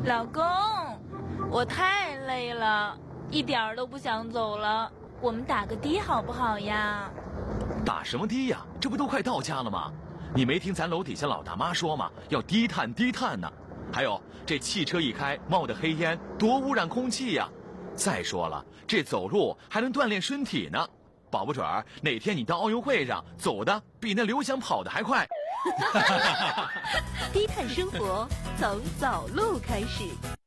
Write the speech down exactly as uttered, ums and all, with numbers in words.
老公，我太累了，一点儿都不想走了，我们打个的好不好呀？ 打什么的呀？这不都快到家了吗？你没听咱楼底下老大妈说吗？要低碳低碳呢。还有这汽车一开冒的黑烟多污染空气呀。再说了，这走路还能锻炼身体呢，保不准儿哪天你到奥运会上走的比那刘翔跑的还快。 低碳生活从走路开始。